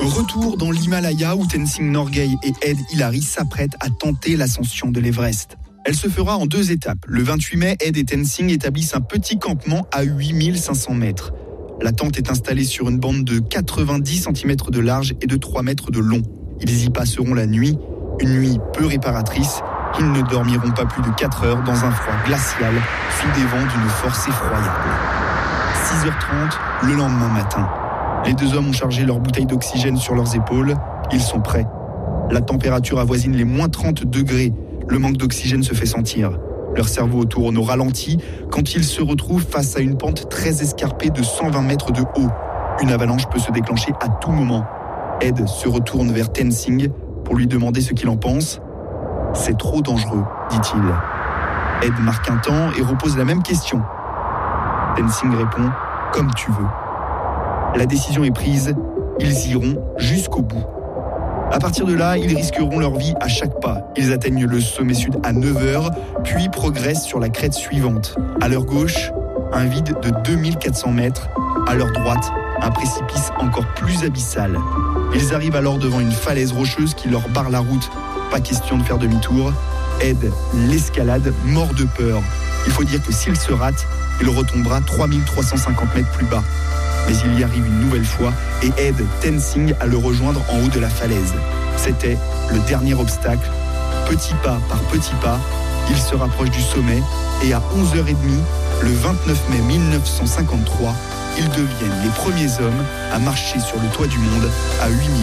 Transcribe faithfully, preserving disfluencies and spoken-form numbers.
Retour dans l'Himalaya où Tenzing Norgay et Ed Hillary s'apprêtent à tenter l'ascension de l'Everest. Elle se fera en deux étapes. Le vingt-huit mai, Ed et Tenzing établissent un petit campement à huit mille cinq cents mètres. La tente est installée sur une bande de quatre-vingt-dix centimètres de large et de trois mètres de long. Ils y passeront la nuit, une nuit peu réparatrice. Ils ne dormiront pas plus de quatre heures dans un froid glacial sous des vents d'une force effroyable. six heures trente, le lendemain matin. Les deux hommes ont chargé leurs bouteilles d'oxygène sur leurs épaules. Ils sont prêts. La température avoisine les moins trente degrés. Le manque d'oxygène se fait sentir. Leur cerveau tourne au ralenti quand ils se retrouvent face à une pente très escarpée de cent vingt mètres de haut. Une avalanche peut se déclencher à tout moment. Ed se retourne vers Tenzing pour lui demander ce qu'il en pense. « C'est trop dangereux », dit-il. Ed marque un temps et repose la même question. Tenzing répond « Comme tu veux ». La décision est prise, ils iront jusqu'au bout. À partir de là, ils risqueront leur vie à chaque pas. Ils atteignent le sommet sud à neuf heures, puis progressent sur la crête suivante. À leur gauche, un vide de deux mille quatre cents mètres. À leur droite, un précipice encore plus abyssal. Ils arrivent alors devant une falaise rocheuse qui leur barre la route. Pas question de faire demi-tour. Ed l'escalade, mort de peur. Il faut dire que s'il se rate, il retombera trois mille trois cent cinquante mètres plus bas. Mais il y arrive une nouvelle fois et aide Tenzing à le rejoindre en haut de la falaise. C'était le dernier obstacle. Petit pas par petit pas, il se rapproche du sommet et à onze heures trente, le vingt-neuf mai mille neuf cent cinquante-trois, ils deviennent les premiers hommes à marcher sur le toit du monde à huit mille